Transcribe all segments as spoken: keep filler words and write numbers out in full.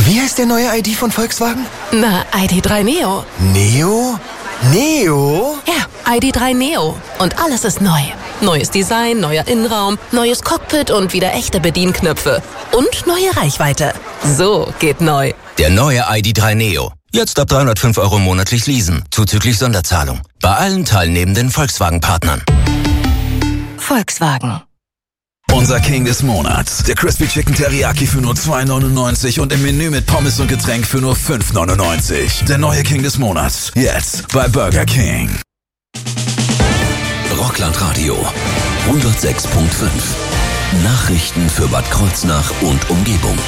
Wie heißt der neue I D von Volkswagen? Na, I D drei Neo. Neo? Neo? Ja, I D drei Neo. Und alles ist neu. Neues Design, neuer Innenraum, neues Cockpit und wieder echte Bedienknöpfe. Und neue Reichweite. So geht neu. Der neue I D drei Neo. Jetzt ab dreihundertfünf Euro monatlich leasen, zuzüglich Sonderzahlung. Bei allen teilnehmenden Volkswagen-Partnern. Volkswagen. Unser King des Monats. Der Crispy Chicken Teriyaki für nur zwei neunundneunzig und im Menü mit Pommes und Getränk für nur fünf neunundneunzig. Der neue King des Monats. Jetzt bei Burger King. Rockland Radio hundertsechs Komma fünf. Nachrichten für Bad Kreuznach und Umgebung.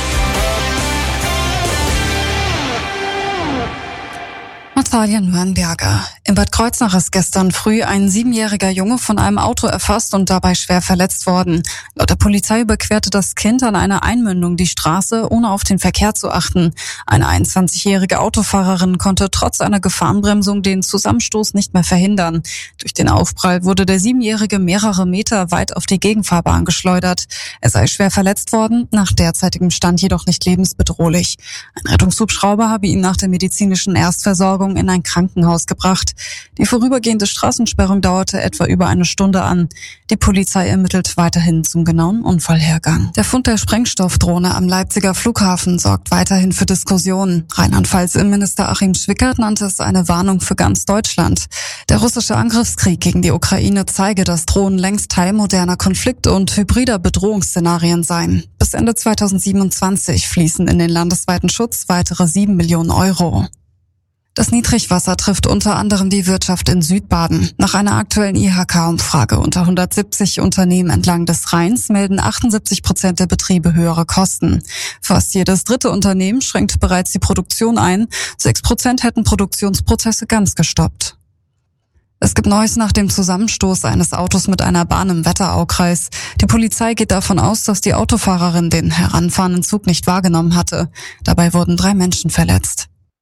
Natalia Nürnberger. In Bad Kreuznach ist gestern früh ein siebenjähriger Junge von einem Auto erfasst und dabei schwer verletzt worden. Laut der Polizei überquerte das Kind an einer Einmündung die Straße, ohne auf den Verkehr zu achten. Eine einundzwanzigjährige Autofahrerin konnte trotz einer Gefahrenbremsung den Zusammenstoß nicht mehr verhindern. Durch den Aufprall wurde der Siebenjährige mehrere Meter weit auf die Gegenfahrbahn geschleudert. Er sei schwer verletzt worden, nach derzeitigem Stand jedoch nicht lebensbedrohlich. Ein Rettungshubschrauber habe ihn nach der medizinischen Erstversorgung in ein Krankenhaus gebracht. Die vorübergehende Straßensperrung dauerte etwa über eine Stunde an. Die Polizei ermittelt weiterhin zum genauen Unfallhergang. Der Fund der Sprengstoffdrohne am Leipziger Flughafen sorgt weiterhin für Diskussionen. Rheinland-Pfalz-Innenminister Achim Schwickert nannte es eine Warnung für ganz Deutschland. Der russische Angriffskrieg gegen die Ukraine zeige, dass Drohnen längst Teil moderner Konflikt- und hybrider Bedrohungsszenarien seien. Bis Ende zweitausendsiebenundzwanzig fließen in den landesweiten Schutz weitere sieben Millionen Euro. Das Niedrigwasser trifft unter anderem die Wirtschaft in Südbaden. Nach einer aktuellen I H K-Umfrage unter hundertsiebzig Unternehmen entlang des Rheins melden achtundsiebzig Prozent der Betriebe höhere Kosten. Fast jedes dritte Unternehmen schränkt bereits die Produktion ein. Sechs Prozent hätten Produktionsprozesse ganz gestoppt. Es gibt Neues nach dem Zusammenstoß eines Autos mit einer Bahn im Wetteraukreis. Die Polizei geht davon aus, dass die Autofahrerin den heranfahrenden Zug nicht wahrgenommen hatte. Dabei wurden drei Menschen verletzt.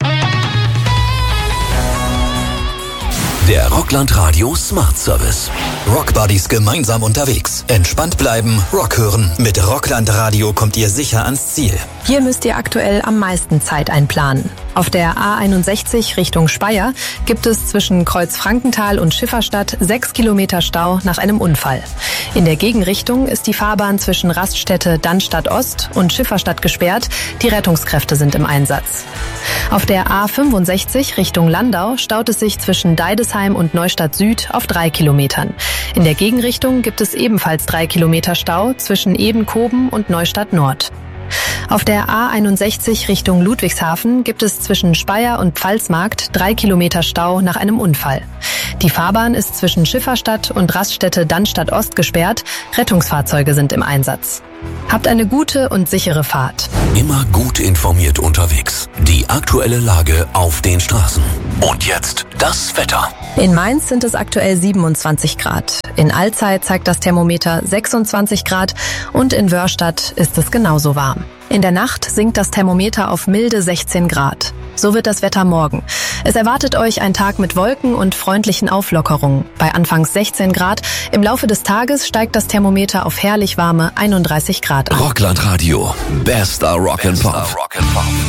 Der Rockland Radio Smart Service. Rockbuddies gemeinsam unterwegs. Entspannt bleiben, Rock hören. Mit Rockland Radio kommt ihr sicher ans Ziel. Hier müsst ihr aktuell am meisten Zeit einplanen. Auf der A einundsechzig Richtung Speyer gibt es zwischen Kreuz-Frankenthal und Schifferstadt sechs Kilometer Stau nach einem Unfall. In der Gegenrichtung ist die Fahrbahn zwischen Raststätte Dannstatt Ost und Schifferstadt gesperrt. Die Rettungskräfte sind im Einsatz. Auf der A fünfundsechzig Richtung Landau staut es sich zwischen Deidesheim und Neustadt Süd auf drei Kilometern. In der Gegenrichtung gibt es ebenfalls drei Kilometer Stau zwischen Ebenkoben und Neustadt Nord. Auf der A einundsechzig Richtung Ludwigshafen gibt es zwischen Speyer und Pfalzmarkt drei Kilometer Stau nach einem Unfall. Die Fahrbahn ist zwischen Schifferstadt und Raststätte Dannstatt Ost gesperrt. Rettungsfahrzeuge sind im Einsatz. Habt eine gute und sichere Fahrt. Immer gut informiert unterwegs. Die aktuelle Lage auf den Straßen. Und jetzt das Wetter. In Mainz sind es aktuell siebenundzwanzig Grad. In Alzey zeigt das Thermometer sechsundzwanzig Grad und in Wörstadt ist es genauso warm. In der Nacht sinkt das Thermometer auf milde sechzehn Grad. So wird das Wetter morgen. Es erwartet euch ein Tag mit Wolken und freundlichen Auflockerungen. Bei anfangs sechzehn Grad. Im Laufe des Tages steigt das Thermometer auf herrlich warme einunddreißig Grad an. Rockland Radio. Bester Rock and Pop.